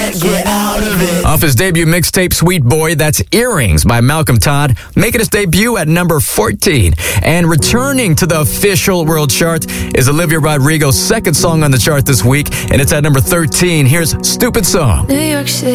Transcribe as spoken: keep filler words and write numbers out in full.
Get out of it. Off his debut mixtape, Sweet Boy, that's Earrings by Malcolm Todd, making his debut at number fourteen. And returning to the official world chart is Olivia Rodrigo's second song on the chart this week, and it's at number thirteen. Here's Stupid Song. New York City.